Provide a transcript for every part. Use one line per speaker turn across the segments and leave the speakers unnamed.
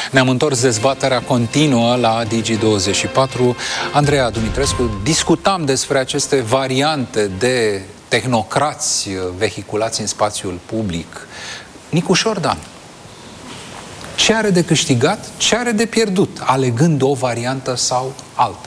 Ne-am întors, dezbaterea continuă la Digi24. Andreea Dumitrescu, discutam despre aceste variante de tehnocrați vehiculați în spațiul public. Nicu Șordan, ce are de câștigat, ce are de pierdut, alegând o variantă sau alta?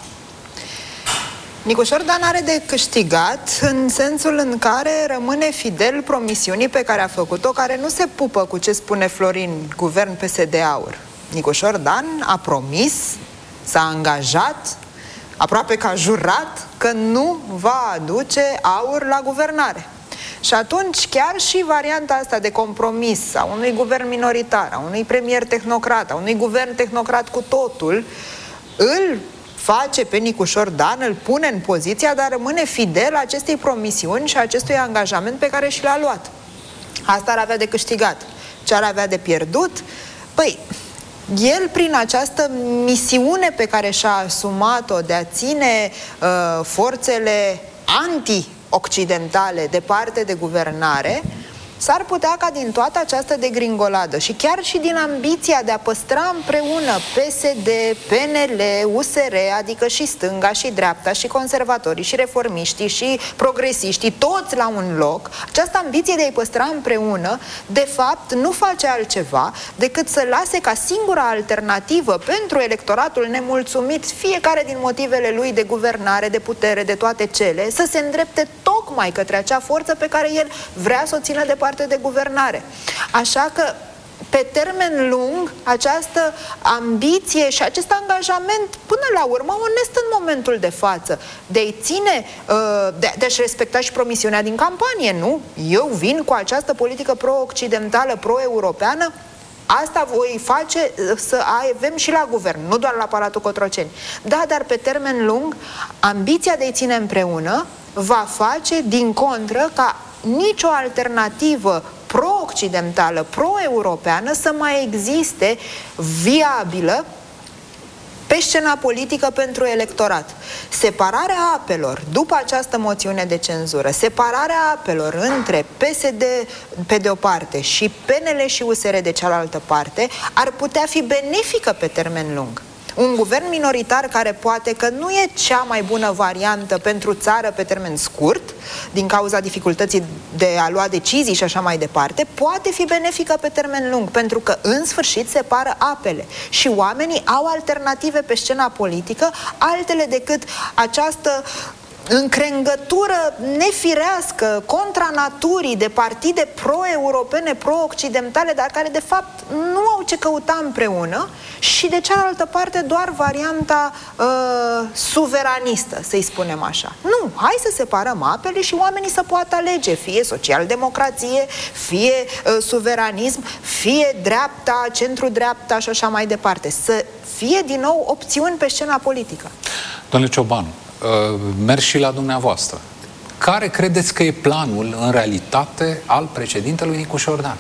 Nicu Șordan are de câștigat în sensul în care rămâne fidel promisiunii pe care a făcut-o, care nu se pupă cu ce spune Florin, guvern PSD-AUR. Nicu Șordan a promis, s-a angajat, aproape că a jurat, că nu va aduce AUR la guvernare. Și atunci chiar și varianta asta de compromis a unui guvern minoritar, a unui premier tehnocrat, a unui guvern tehnocrat cu totul, îl face pe Nicu Șordan, îl pune în poziția de a rămâne fidel acestei promisiuni și acestui angajament pe care și l-a luat. Asta ar avea de câștigat. Ce ar avea de pierdut? Păi, el prin această misiune pe care și-a asumat-o de a ține forțele anti-occidentale departe de guvernare, s-ar putea ca din toată această degringoladă și chiar și din ambiția de a păstra împreună PSD, PNL, USR, adică și stânga și dreapta și conservatorii și reformiștii și progresiștii, toți la un loc, această ambiție de a-i păstra împreună, de fapt, nu face altceva decât să lase ca singura alternativă pentru electoratul nemulțumit, fiecare din motivele lui de guvernare, de putere, de toate cele, să se îndrepte tocmai către acea forță pe care el vrea să o țină departe de guvernare. Așa că pe termen lung, această ambiție și acest angajament, până la urmă, onest în momentul de față, de a-i ține, de a-și respecta și promisiunea din campanie, nu? Eu vin cu această politică pro-occidentală, pro-europeană, asta voi face să avem și la guvern, nu doar la Palatul Cotroceni. Da, dar pe termen lung, ambiția de a-i ține împreună va face, din contră, ca nicio alternativă pro-occidentală, pro-europeană să mai existe viabilă pe scena politică pentru electorat. Separarea apelor după această moțiune de cenzură, separarea apelor între PSD pe de o parte și PNL și USR de cealaltă parte, ar putea fi benefică pe termen lung. Un guvern minoritar care poate că nu e cea mai bună variantă pentru țară pe termen scurt, din cauza dificultății de a lua decizii și așa mai departe, poate fi benefică pe termen lung, pentru că în sfârșit separă apele și oamenii au alternative pe scena politică, altele decât această încrengătură nefirească contra naturii de partide pro-europene, pro-occidentale, dar care de fapt nu au ce căuta împreună, și de cealaltă parte doar varianta suveranistă, să-i spunem așa. Nu, hai să separăm apele și oamenii să poată alege, fie social-democrație, fie suveranism, fie dreapta, centru-dreapta și așa mai departe. Să fie din nou opțiuni pe scena politică.
Domnule Ciobanu, merg și la dumneavoastră. Care credeți că e planul, în realitate, al președintelui Nicu Șordan?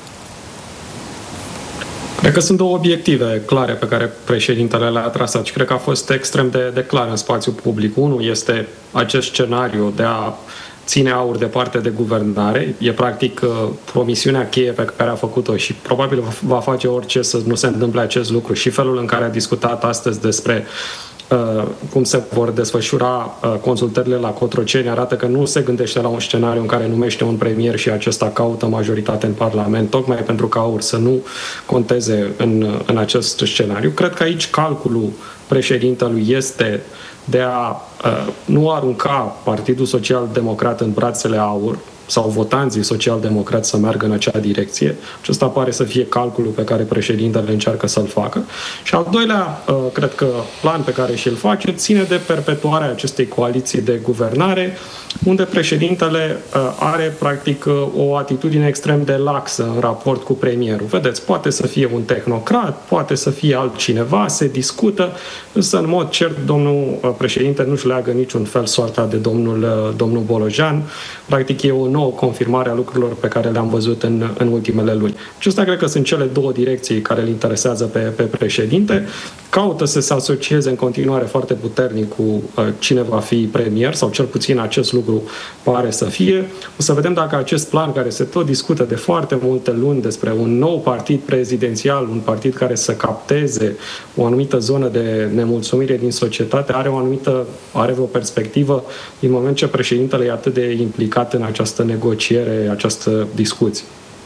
Cred că sunt două obiective clare pe care președintele le-a trasat și cred că a fost extrem de clar în spațiul public. Unul este acest scenariu de a ține AUR departe de guvernare. E practic promisiunea cheie pe care a făcut-o și probabil va face orice să nu se întâmple acest lucru, și felul în care a discutat astăzi despre cum se vor desfășura consultările la Cotroceni arată că nu se gândește la un scenariu în care numește un premier și acesta caută majoritate în Parlament, tocmai pentru ca AUR să nu conteze în acest scenariu. Cred că aici calculul președintelui este de a nu arunca Partidul Social-Democrat în brațele AUR sau votanții social-democrați să meargă în acea direcție. Acesta pare să fie calculul pe care președintele încearcă să-l facă. Și al doilea, cred că plan pe care și-l face, ține de perpetuarea acestei coaliții de guvernare, unde președintele are, practic, o atitudine extrem de laxă în raport cu premierul. Vedeți, poate să fie un tehnocrat, poate să fie altcineva, se discută, însă, în mod cert, domnul președinte nu-și leagă niciun fel soarta de domnul Bolojan. Practic, e o nouă confirmare a lucrurilor pe care le-am văzut în ultimele luni. Acestea cred că sunt cele două direcții care îl interesează pe președinte. Caută să se asocieze în continuare foarte puternic cu cine va fi premier, sau cel puțin acest lucru pare să fie. O să vedem dacă acest plan, care se tot discută de foarte multe luni despre un nou partid prezidențial, un partid care să capteze o anumită zonă de nemulțumire din societate, are vreo perspectivă din moment ce președintele e atât de implicat în această negociere, această discuție.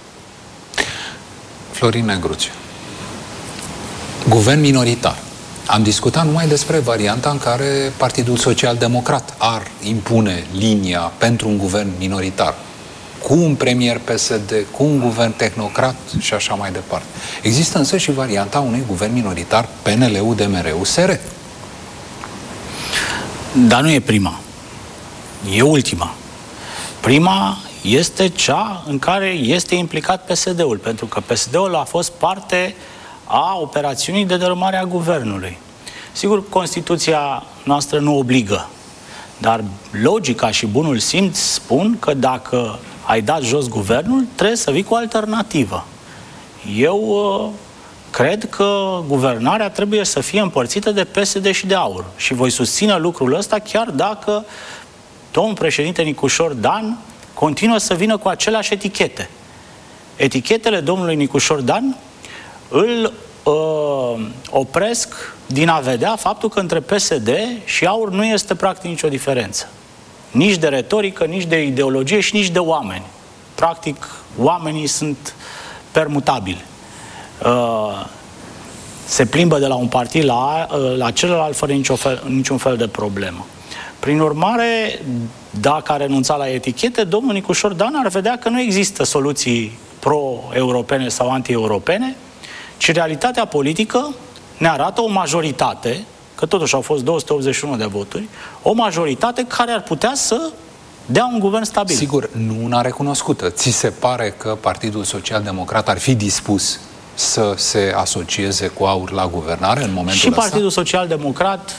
Florin Negruțiu. Guvern minoritar. Am discutat numai despre varianta în care Partidul Social-Democrat ar impune linia pentru un guvern minoritar, cu un premier PSD, cu un guvern tehnocrat și așa mai departe. Există însă și varianta unui guvern minoritar PNL, UDMR, USR.
Dar nu e prima. E ultima. Prima este cea în care este implicat PSD-ul, pentru că PSD-ul a fost parte a operațiunii de dărâmare a guvernului. Sigur, Constituția noastră nu obligă, dar logica și bunul simț spun că dacă ai dat jos guvernul, trebuie să vii cu o alternativă. Eu cred că guvernarea trebuie să fie împărțită de PSD și de AUR. Și voi susține lucrul ăsta chiar dacă domnul președinte Nicușor Dan continuă să vină cu aceleași etichete. Etichetele domnului Nicușor Dan îl opresc din a vedea faptul că între PSD și AUR nu este practic nicio diferență. Nici de retorică, nici de ideologie și nici de oameni. Practic, oamenii sunt permutabili. Se plimbă de la un partid la celălalt fără niciun fel de problemă. Prin urmare, dacă a renunțat la etichete, domnul Nicușor Dan ar vedea că nu există soluții pro-europene sau anti-europene, ci realitatea politică ne arată o majoritate, că totuși au fost 281 de voturi, o majoritate care ar putea să dea un guvern stabil.
Sigur, nu una recunoscută. Ți se pare că Partidul Social-Democrat ar fi dispus să se asocieze cu AUR la guvernare în momentul ăsta?
Și Partidul Social-Democrat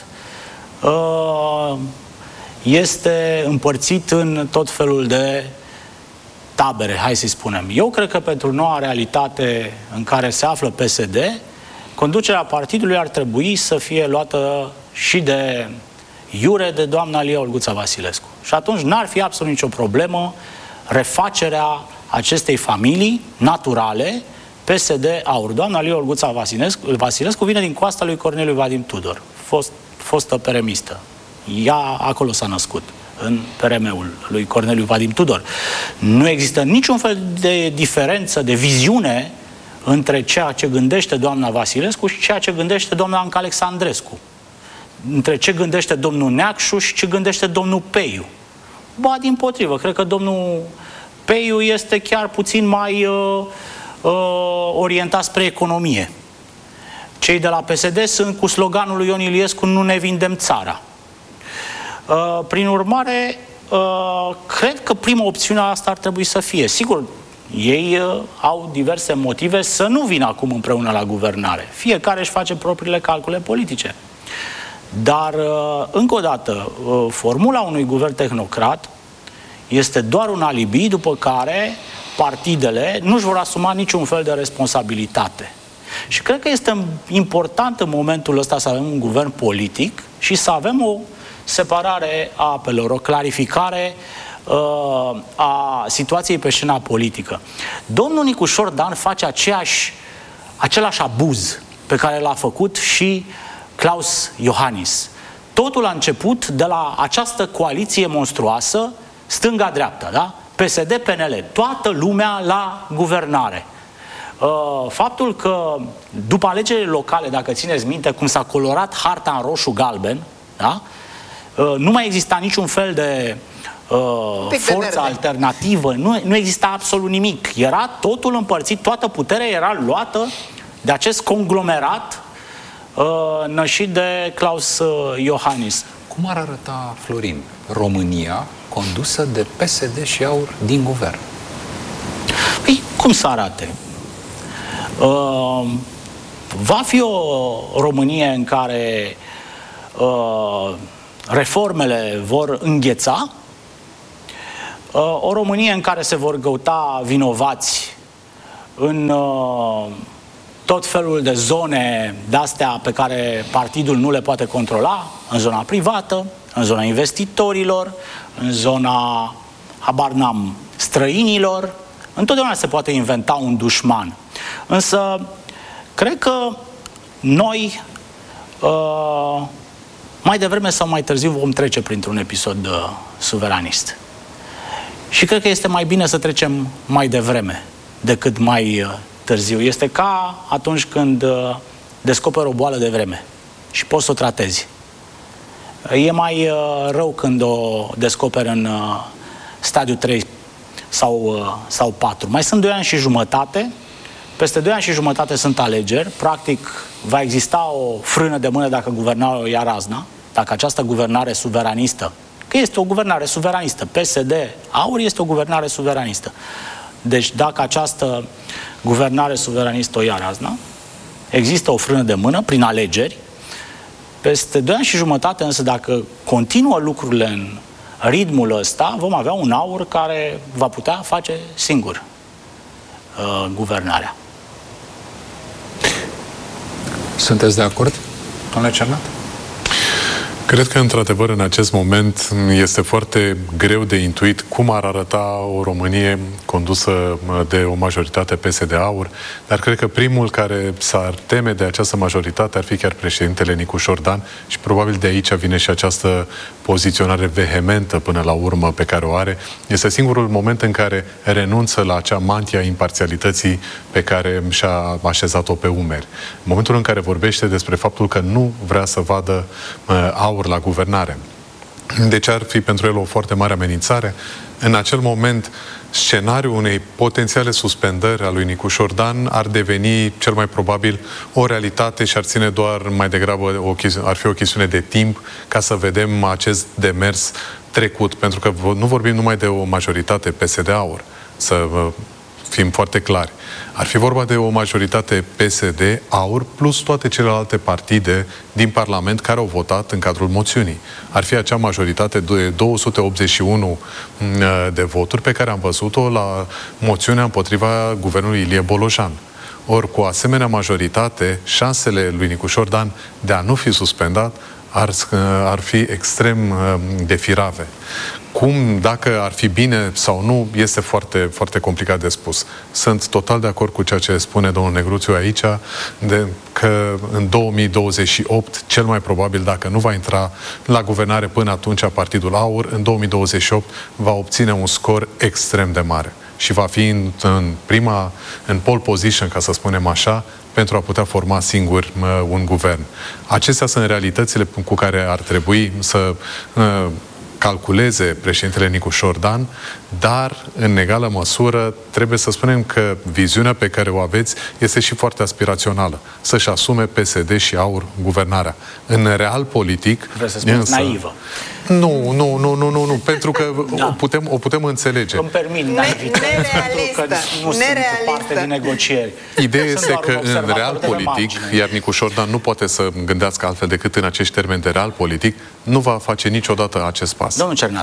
este împărțit în tot felul de tabere, hai să-i spunem. Eu cred că pentru noua realitate în care se află PSD, conducerea partidului ar trebui să fie luată și de iure de doamna Lia Olguța Vasilescu. Și atunci n-ar fi absolut nicio problemă refacerea acestei familii naturale, PSD-AUR. Doamna Lia Olguța Vasilescu vine din coasta lui Corneliu Vadim Tudor, fostă peremistă. Ea acolo s-a născut, în PRM-ul lui Corneliu Vadim Tudor. Nu există niciun fel de diferență, de viziune între ceea ce gândește doamna Vasilescu și ceea ce gândește doamna Anca Alexandrescu. Între ce gândește domnul Neacșu și ce gândește domnul Peiu. Ba, dimpotrivă, cred că domnul Peiu este chiar puțin mai orientat spre economie. Cei de la PSD sunt cu sloganul lui Ion Iliescu, nu ne vindem țara. Prin urmare, cred că prima opțiune asta ar trebui să fie. Sigur, ei au diverse motive să nu vină acum împreună la guvernare. Fiecare își face propriile calcule politice. Dar, încă o dată, formula unui guvern tehnocrat este doar un alibi după care partidele nu își vor asuma niciun fel de responsabilitate. Și cred că este important în momentul ăsta să avem un guvern politic și să avem o separare a apelor, o clarificare a situației pe scena politică. Domnul Nicușor Dan face același abuz pe care l-a făcut și Klaus Iohannis. Totul a început de la această coaliție monstruoasă, stânga-dreapta, da? PSD-PNL, toată lumea la guvernare. Faptul că după alegerile locale, dacă țineți minte, cum s-a colorat harta în roșu-galben, da? Nu mai exista niciun fel de forță alternativă, nu exista absolut nimic. Era totul împărțit, toată puterea era luată de acest conglomerat nășit de Klaus Iohannis.
Cum ar arăta, Florin, România condusă de PSD și AUR din guvern?
Păi, cum să arate? Va fi o Românie în care reformele vor îngheța, o Românie în care se vor căuta vinovați în tot felul de zone de-astea pe care partidul nu le poate controla, în zona privată, în zona investitorilor, în zona, habar n-am, străinilor. Întotdeauna se poate inventa un dușman. Însă, cred că noi, mai devreme sau mai târziu, vom trece printr-un episod suveranist. Și cred că este mai bine să trecem mai devreme decât mai târziu. Este ca atunci când descoperi o boală de vreme și poți să o tratezi. E mai rău când o descoperi în stadiul 3 sau 4. Mai sunt 2 ani și jumătate. Peste 2 ani și jumătate sunt alegeri. Practic va exista o frână de mână dacă guvernarea o ia razna, dacă această guvernare suveranistă, că este o guvernare suveranistă, PSD, AUR este o guvernare suveranistă. Deci dacă această guvernare suveranistă o ia razna, există o frână de mână prin alegeri. Peste 2 ani și jumătate, însă, dacă continuă lucrurile în ritmul ăsta, vom avea un AUR care va putea face singur guvernarea.
Sunteți de acord, domnule Cernat?
Cred că, într-adevăr, în acest moment este foarte greu de intuit cum ar arăta o Românie condusă de o majoritate PSD-AUR, dar cred că primul care s-ar teme de această majoritate ar fi chiar președintele Nicușor Dan și probabil de aici vine și această poziționare vehementă până la urmă pe care o are. Este singurul moment în care renunță la acea mantia imparțialității pe care și-a așezat-o pe umeri. În momentul în care vorbește despre faptul că nu vrea să vadă AUR la guvernare. Deci ar fi pentru el o foarte mare amenințare. În acel moment, scenariul unei potențiale suspendări a lui Nicușor Dan ar deveni cel mai probabil o realitate și ar ține doar mai degrabă ar fi o chestiune de timp ca să vedem acest demers trecut, pentru că nu vorbim numai de o majoritate PSD-AUR, să fim foarte clari. Ar fi vorba de o majoritate PSD, AUR, plus toate celelalte partide din Parlament care au votat în cadrul moțiunii. Ar fi acea majoritate de 281 de voturi pe care am văzut-o la moțiunea împotriva guvernului Ilie Bolojan. Ori, cu asemenea majoritate, șansele lui Nicușor Dan de a nu fi suspendat ar fi extrem de firave. Cum, dacă ar fi bine sau nu, este foarte, foarte complicat de spus. Sunt total de acord cu ceea ce spune domnul Negruțiu aici, că în 2028, cel mai probabil, dacă nu va intra la guvernare până atunci partidul AUR, în 2028 va obține un scor extrem de mare și va fi în pole position, ca să spunem așa, pentru a putea forma singur un guvern. Acestea sunt realitățile cu care ar trebui să calculeze președintele Nicușor Dan, dar, în egală măsură, trebuie să spunem că viziunea pe care o aveți este și foarte aspirațională. Să-și asume PSD și AUR guvernarea. În real politic...
Vreau să spuneți naivă.
Nu, pentru că da. o putem înțelege.
Îmi permit naivitatea, pentru că nu sunt parte din negocieri.
Ideea este că în real politic, iar Nicușor Dan nu poate să gândească altfel decât în acești termeni de real politic, nu va face niciodată acest pas.
Domnul Cernat,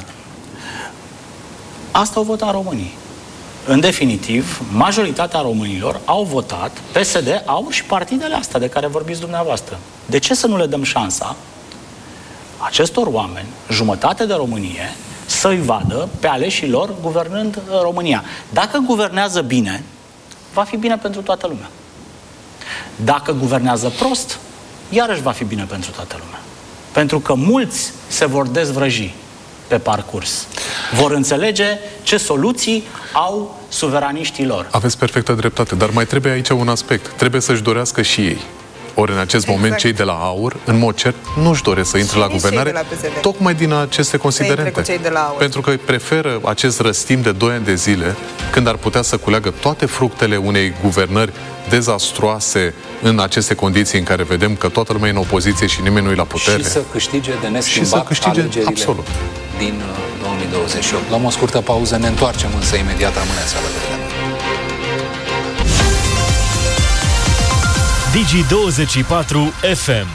asta au votat românii. În definitiv, majoritatea românilor au votat PSD, AUR și partidele astea de care vorbiți dumneavoastră. De ce să nu le dăm șansa acestor oameni, jumătate de Românie, să-i vadă pe aleșii lor guvernând România? Dacă guvernează bine, va fi bine pentru toată lumea. Dacă guvernează prost, iarăși va fi bine pentru toată lumea. Pentru că mulți se vor dezvrăji pe parcurs. Vor înțelege ce soluții au suveraniștii lor.
Aveți perfectă dreptate, dar mai trebuie aici un aspect. Trebuie să-și dorească și ei. Ori în acest moment cei de la AUR, în mod cert, nu-și doresc să intre la guvernare, tocmai din aceste considerente. Pentru că preferă acest răstim de 2 ani de zile, când ar putea să culeagă toate fructele unei guvernări dezastruoase în aceste condiții în care vedem că toată lumea e în opoziție și nimeni nu e la putere.
Și să câștige de neschimbat alegerile
absolut
din 2028. Luăm o scurtă pauză, ne întoarcem însă imediat, rămâneți alături de noi.
Digi24 FM.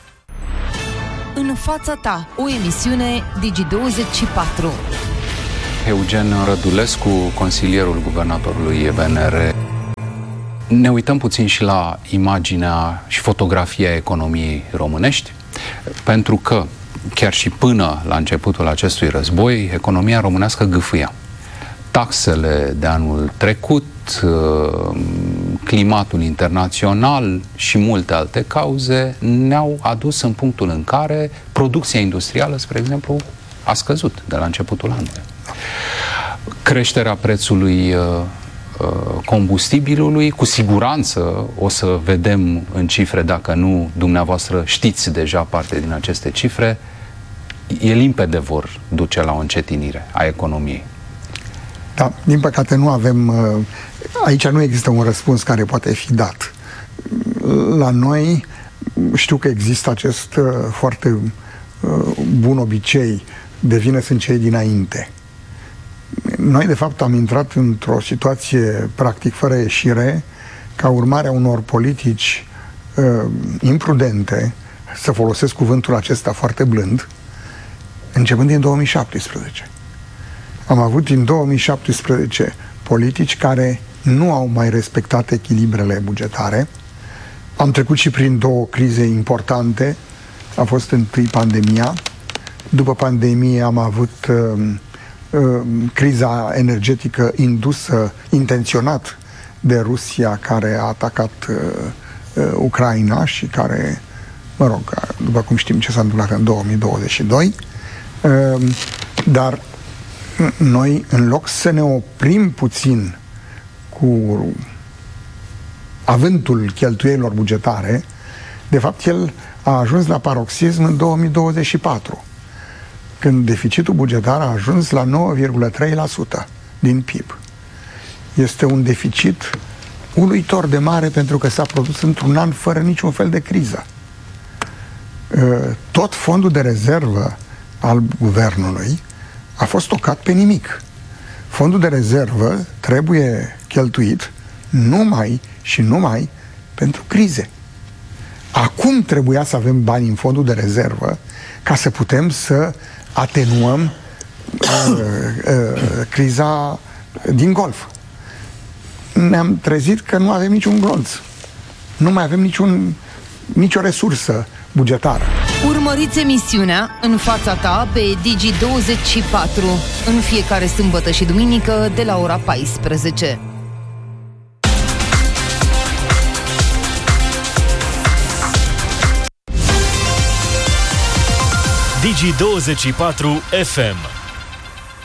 În fața ta, o emisiune Digi24.
Eugen Rădulescu, consilierul guvernatorului VNR. Ne uităm puțin și la imaginea și fotografia economiei românești, pentru că chiar și până la începutul acestui război, economia românească gâfâia. Taxele de anul trecut, climatul internațional și multe alte cauze ne-au adus în punctul în care producția industrială, spre exemplu, a scăzut de la începutul anului. Creșterea prețului combustibilului, cu siguranță o să vedem în cifre, dacă nu dumneavoastră știți deja parte din aceste cifre, e limpede vor duce la o încetinire a economiei.
Da, din păcate nu avem, aici nu există un răspuns care poate fi dat. La noi știu că există acest foarte bun obicei, de vină sunt cei dinainte. Noi, de fapt, am intrat într-o situație practic fără ieșire, ca urmare a unor politici imprudente, să folosesc cuvântul acesta foarte blând, începând din 2017. Am avut din 2017 politici care nu au mai respectat echilibrele bugetare. Am trecut și prin două crize importante. A fost întâi pandemia. După pandemie am avut criza energetică indusă intenționat de Rusia, care a atacat Ucraina și care, mă rog, după cum știm ce s-a întâmplat în 2022, dar noi, în loc să ne oprim puțin cu avântul cheltuielilor bugetare, de fapt el a ajuns la paroxism în 2024, când deficitul bugetar a ajuns la 9,3% din PIB. Este un deficit uluitor de mare, pentru că s-a produs într-un an fără niciun fel de criză. Tot fondul de rezervă al guvernului a fost tocat pe nimic. Fondul de rezervă trebuie cheltuit numai și numai pentru crize. Acum trebuia să avem bani în fondul de rezervă ca să putem să atenuăm criza din Golf. Ne-am trezit că nu avem niciun glonț. Nu mai avem nicio resursă bugetară.
Urmăriți emisiunea În fața ta pe Digi24 în fiecare sâmbătă și duminică de la ora 14.
Digi24 FM.